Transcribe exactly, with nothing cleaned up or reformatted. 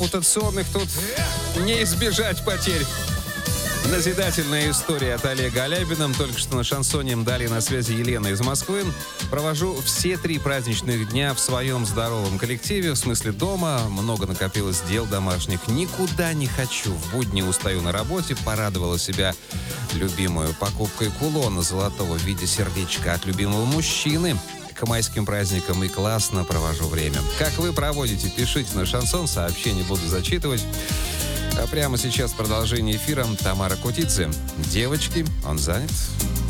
Мутационных тут не избежать потерь. Назидательная история от Олега Алябина. Только что на шансоне дали на связи Елена из Москвы. Провожу все три праздничных дня в своем здоровом коллективе, в смысле дома. Много накопилось дел домашних. Никуда не хочу. В будни устаю на работе. Порадовала себя любимую покупкой кулона золотого в виде сердечка от любимого мужчины. К майским праздникам и классно провожу время. Как вы проводите? Пишите на шансон, сообщения буду зачитывать. А прямо сейчас продолжение эфира Тамара Кутидзе. Девочки, он занят.